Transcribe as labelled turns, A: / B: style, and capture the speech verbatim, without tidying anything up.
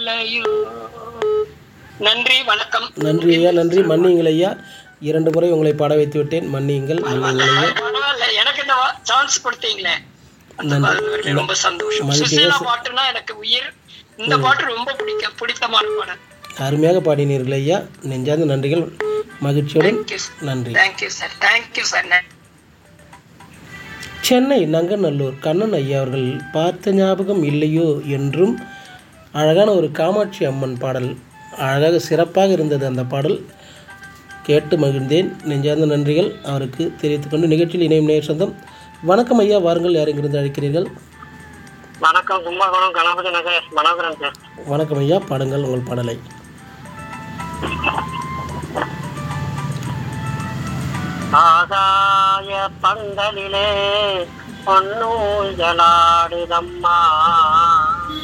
A: நன்றி, வணக்கம்.
B: நன்றி ஐயா, நன்றி. மன்னியுங்கள் ஐயா, இரண்டு முறை உங்களை பாட வைத்து விட்டேன். மன்னியுங்கள், மன்னியுங்கள் ஐயா.
A: பரவாயில்ல, எனக்கு இந்த சான்ஸ் கொடுத்தீங்களே, ரொம்ப சந்தோஷம். சுசீலா பாட்டுனா எனக்கு உயிர். இந்த பாட்டு ரொம்ப பிடிக்கும், பிடித்தமான பாடல்.
B: அருமையாக பாடினீர்கள் ஐயா, நெஞ்சார்ந்த நன்றிகள். மகிழ்ச்சியுடன் நன்றி.
A: Thank you sir, thank you sir.
B: Chennai Nanganallur Kannan ஐயா அவர்கள் பார்த்த ஞாபகம் இல்லையோ என்றும் அழகான ஒரு காமாட்சி அம்மன் பாடல், அழகாக சிறப்பாக இருந்தது அந்த பாடல். கேட்டு மகிழ்ந்தேன். நெஞ்சார்ந்த நன்றிகள் அவருக்கு தெரிவித்துக்கொண்டு நிகழ்ச்சியில் இணையும் நேர் சொந்தம். வணக்கம் ஐயா, வாருங்கள். யார் எங்கிருந்து அழைக்கிறீர்கள்?
C: வணக்கம், கும்பகோணம் கணபதி நகர் மனோகரன் சார்.
B: வணக்கம் ஐயா, பாடுங்கள் உங்கள் பாடலை.
C: ஆகாய பந்தலிலே பொன்னூஞ்சலாடுதம்மா